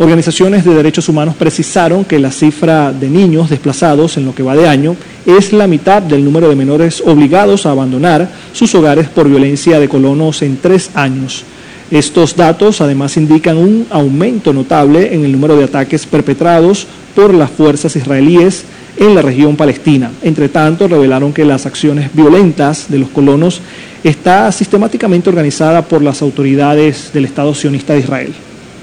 Organizaciones de derechos humanos precisaron que la cifra de niños desplazados en lo que va de año es la mitad del número de menores obligados a abandonar sus hogares por violencia de colonos en 3 años. Estos datos además indican un aumento notable en el número de ataques perpetrados por las fuerzas israelíes en la región palestina. Entre tanto, revelaron que las acciones violentas de los colonos está sistemáticamente organizada por las autoridades del Estado sionista de Israel.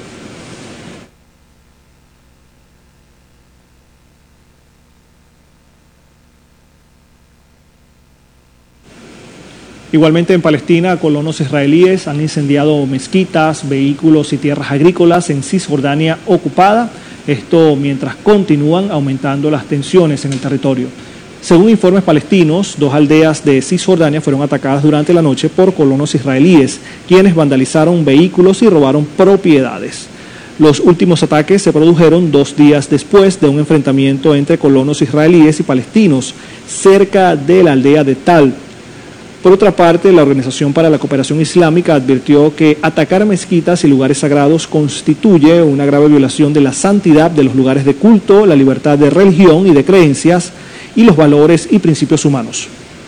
Igualmente en Palestina, colonos israelíes han incendiado mezquitas, vehículos y tierras agrícolas en Cisjordania ocupada, esto mientras continúan aumentando las tensiones en el territorio. Según informes palestinos, 2 aldeas de Cisjordania fueron atacadas durante la noche por colonos israelíes, quienes vandalizaron vehículos y robaron propiedades. Los últimos ataques se produjeron 2 días después de un enfrentamiento entre colonos israelíes y palestinos cerca de la aldea de Tal. Por otra parte, la Organización para la Cooperación Islámica advirtió que atacar mezquitas y lugares sagrados constituye una grave violación de la santidad de los lugares de culto, la libertad de religión y de creencias y los valores y principios humanos.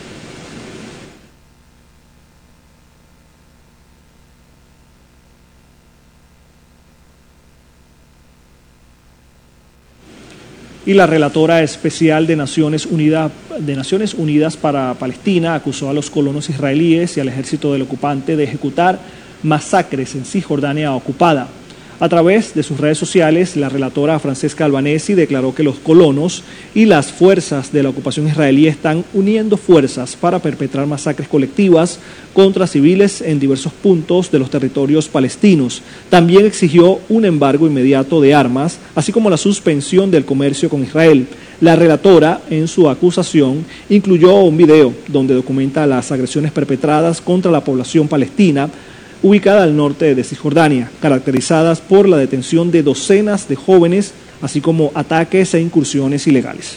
Y la relatora especial de Naciones Unidas para Palestina acusó a los colonos israelíes y al ejército del ocupante de ejecutar masacres en Cisjordania ocupada. A través de sus redes sociales, la relatora Francesca Albanesi declaró que los colonos y las fuerzas de la ocupación israelí están uniendo fuerzas para perpetrar masacres colectivas contra civiles en diversos puntos de los territorios palestinos. También exigió un embargo inmediato de armas, así como la suspensión del comercio con Israel. La relatora, en su acusación, incluyó un video donde documenta las agresiones perpetradas contra la población palestina, ubicada al norte de Cisjordania, caracterizadas por la detención de docenas de jóvenes, así como ataques e incursiones ilegales.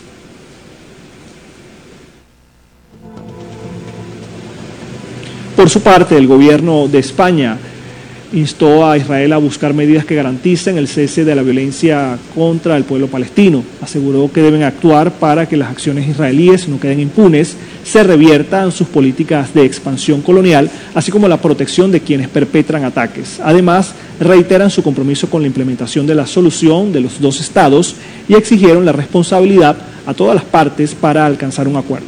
Por su parte, el gobierno de España instó a Israel a buscar medidas que garanticen el cese de la violencia contra el pueblo palestino. Aseguró que deben actuar para que las acciones israelíes no queden impunes, se reviertan sus políticas de expansión colonial, así como la protección de quienes perpetran ataques. Además, reiteran su compromiso con la implementación de la solución de los 2 estados y exigieron la responsabilidad a todas las partes para alcanzar un acuerdo.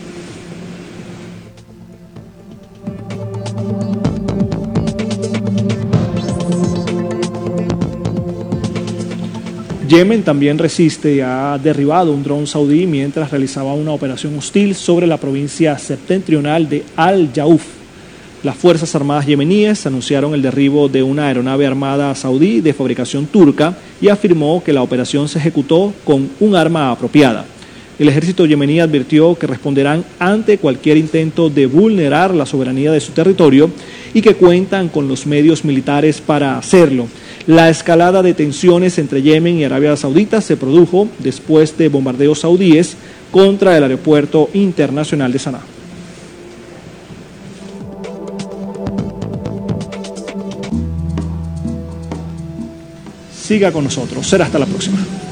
Yemen también resiste y ha derribado un dron saudí mientras realizaba una operación hostil sobre la provincia septentrional de Al-Jauf. Las Fuerzas Armadas yemeníes anunciaron el derribo de una aeronave armada saudí de fabricación turca y afirmó que la operación se ejecutó con un arma apropiada. El ejército yemení advirtió que responderán ante cualquier intento de vulnerar la soberanía de su territorio y que cuentan con los medios militares para hacerlo. La escalada de tensiones entre Yemen y Arabia Saudita se produjo después de bombardeos saudíes contra el aeropuerto internacional de Saná. Siga con nosotros. Será hasta la próxima.